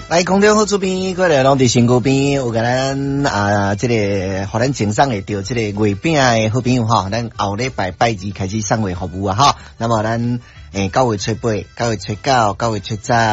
来，空中好主编，过来拢伫身躯边，有甲咱这个，互咱赠送会到这个月饼的好朋友哈，咱后礼拜拜二开始送货服务啊哈。那么咱9月初8、9月初9、9月初10。